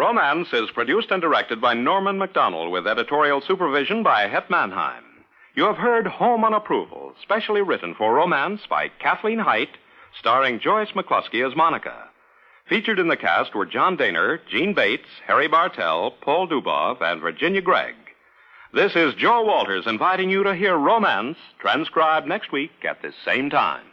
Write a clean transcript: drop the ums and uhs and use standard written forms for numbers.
Romance is produced and directed by Norman MacDonald with editorial supervision by Het Mannheim. You have heard Home on Approval, specially written for Romance by Kathleen Height, starring Joyce McCluskey as Monica. Featured in the cast were John Daner, Gene Bates, Harry Bartell, Paul Dubov, and Virginia Gregg. This is Joe Walters inviting you to hear Romance, transcribed next week at this same time.